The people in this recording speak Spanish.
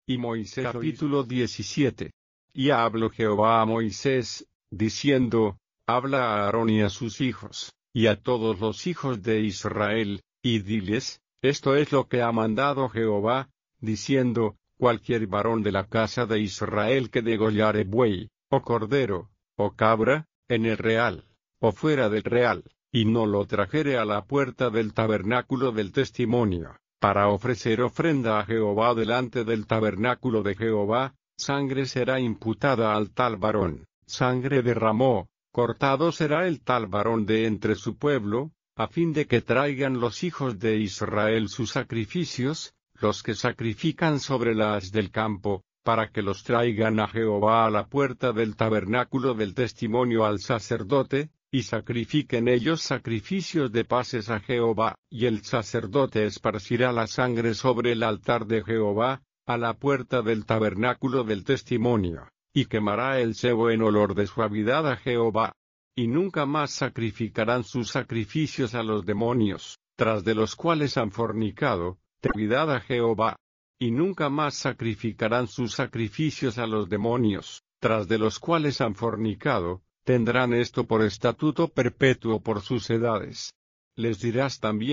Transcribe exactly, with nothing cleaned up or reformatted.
Y Moisés capítulo diecisiete. Y habló Jehová a Moisés, diciendo, habla a Aarón y a sus hijos, y a todos los hijos de Israel, y diles, esto es lo que ha mandado Jehová, diciendo, cualquier varón de la casa de Israel que degollare buey, o cordero, o cabra, en el real, o fuera del real, y no lo trajere a la puerta del tabernáculo del testimonio, para ofrecer ofrenda a Jehová delante del tabernáculo de Jehová, sangre será imputada al tal varón, sangre derramó, cortado será el tal varón de entre su pueblo, a fin de que traigan los hijos de Israel sus sacrificios, los que sacrifican sobre la haz del campo, para que los traigan a Jehová a la puerta del tabernáculo del testimonio al sacerdote, y sacrifiquen ellos sacrificios de paces a Jehová, y el sacerdote esparcirá la sangre sobre el altar de Jehová, a la puerta del tabernáculo del testimonio, y quemará el cebo en olor de suavidad a Jehová. Y nunca más sacrificarán sus sacrificios a los demonios, tras de los cuales han fornicado, cuidad a Jehová. Y nunca más sacrificarán sus sacrificios a los demonios, tras de los cuales han fornicado, tendrán esto por estatuto perpetuo por sus edades. Les dirás también